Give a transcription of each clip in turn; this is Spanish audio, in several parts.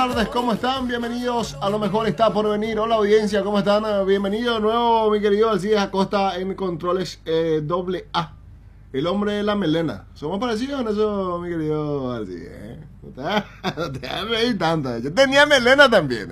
tardes, ¿cómo están? Bienvenidos a Lo Mejor Está Por Venir. Hola audiencia, ¿cómo están? Bienvenido de nuevo mi querido Alcides Acosta en Controles AA, el hombre de la melena. ¿Somos parecidos en eso, mi querido Alcides? No te hagas reír tanto. Yo tenía melena también.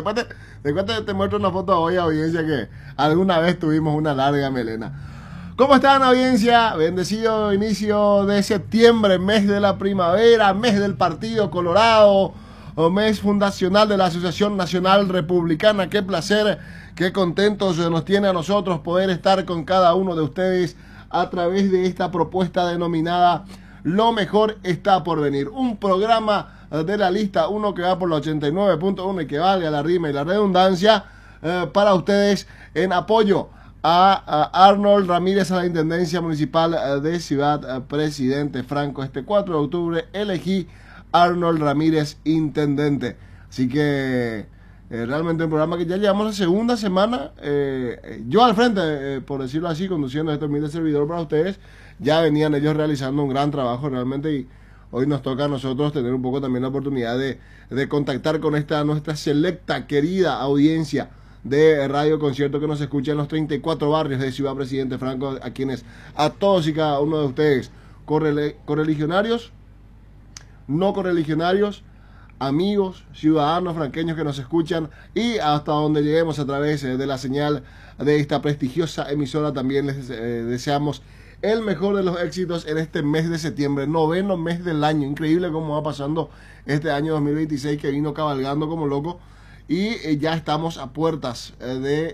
Te muestro una foto hoy, audiencia, que alguna vez tuvimos una larga melena. ¿Cómo están, audiencia? Bendecido inicio de septiembre, mes de la primavera, mes del Partido Colorado, o mes fundacional de la Asociación Nacional Republicana. Qué placer, qué contentos nos tiene a nosotros poder estar con cada uno de ustedes a través de esta propuesta denominada Lo Mejor Está Por Venir. Un programa de la lista 1 que va por la 89.1 y que valga la rima y la redundancia para ustedes en apoyo a Arnold Ramírez a la Intendencia Municipal de Ciudad Presidente Franco. Este 4 de octubre elegí Arnold Ramírez intendente. Así que realmente un programa que ya llevamos la segunda semana, yo al frente, por decirlo así, conduciendo este humilde servidor para ustedes. Ya venían ellos realizando un gran trabajo realmente, y hoy nos toca a nosotros tener un poco también la oportunidad de contactar con esta nuestra selecta, querida audiencia de Radio Concierto que nos escucha en los 34 barrios de Ciudad Presidente Franco, a quienes, a todos y cada uno de ustedes, correligionarios, no correligionarios, amigos, ciudadanos franqueños que nos escuchan, y hasta donde lleguemos a través de la señal de esta prestigiosa emisora, también les deseamos el mejor de los éxitos en este mes de septiembre, noveno mes del año. Increíble cómo va pasando este año 2026, que vino cabalgando como loco. Y ya estamos a puertas de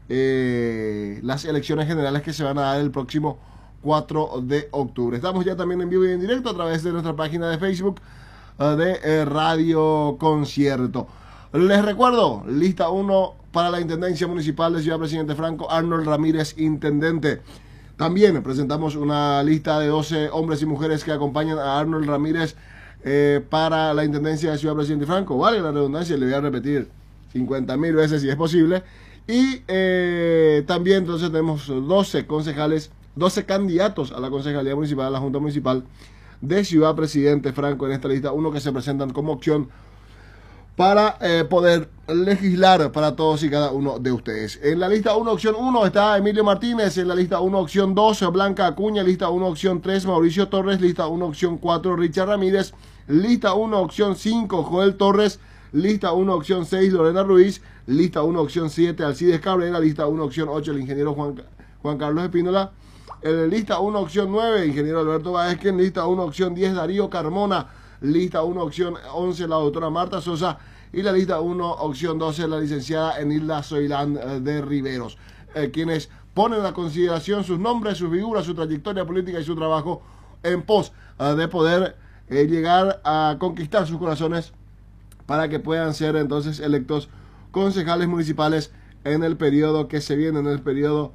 las elecciones generales que se van a dar el próximo 4 de octubre. Estamos ya también en vivo y en directo a través de nuestra página de Facebook de Radio Concierto. Les recuerdo, lista 1 para la Intendencia Municipal de Ciudad Presidente Franco, Arnold Ramírez, intendente. También presentamos una lista de 12 hombres y mujeres que acompañan a Arnold Ramírez para la Intendencia de Ciudad Presidente Franco. Vale la redundancia, le voy a repetir 50.000 veces si es posible. Y también entonces tenemos 12 concejales, 12 candidatos a la Concejalía Municipal, a la Junta Municipal de Ciudad Presidente Franco en esta lista, uno que se presentan como opción para poder legislar para todos y cada uno de ustedes. En la lista 1, opción 1 está Emilio Martínez, en la lista 1, opción 2, Blanca Acuña, lista 1, opción 3, Mauricio Torres, lista 1, opción 4, Richard Ramírez, lista 1, opción 5, Joel Torres, lista 1, opción 6, Lorena Ruiz, lista 1, opción 7, Alcides Cabrera, lista 1, opción 8, el ingeniero Juan Carlos Espínola, lista 1, opción 9, ingeniero Alberto Baezque, lista 1, opción 10, Darío Carmona, lista 1, opción 11, la doctora Marta Sosa, y la lista 1, opción 12, la licenciada Enilda Zoilán de Riveros, quienes ponen a consideración sus nombres, sus figuras, su trayectoria política y su trabajo en pos de poder llegar a conquistar sus corazones para que puedan ser entonces electos concejales municipales en el periodo que se viene, en el periodo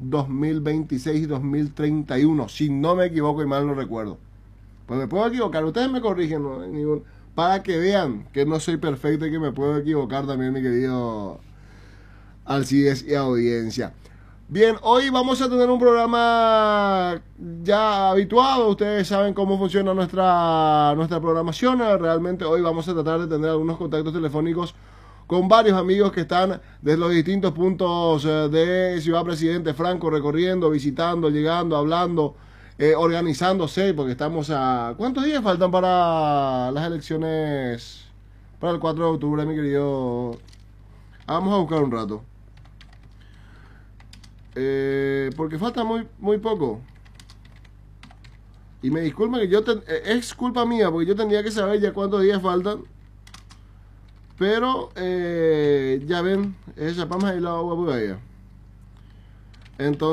2026-2031, si no me equivoco y mal no recuerdo. Pues me puedo equivocar, ustedes me corrigen, ¿no? Para que vean que no soy perfecto y que me puedo equivocar también, mi querido Alcides y audiencia. Bien, hoy vamos a tener un programa ya habituado. Ustedes saben cómo funciona nuestra programación. Realmente hoy vamos a tratar de tener algunos contactos telefónicos con varios amigos que están desde los distintos puntos de Ciudad Presidente Franco, recorriendo, visitando, llegando, hablando, organizándose, porque estamos a... ¿Cuántos días faltan para las elecciones para el 4 de octubre, mi querido? Vamos a buscar un rato. Porque falta muy poco. Y me disculpa que es culpa mía, porque yo tendría que saber ya cuántos días faltan. Pero ya ven, esa pama y la agua por allá. Entonces